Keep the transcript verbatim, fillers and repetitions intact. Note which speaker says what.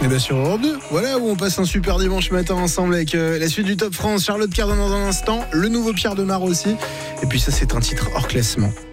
Speaker 1: Et bien sur Europe deux, voilà où on passe un super dimanche matin ensemble avec euh, la suite du Top France. Charlotte Cardin dans un instant, le nouveau Pierre Demar aussi. Et puis ça, c'est un titre hors classement.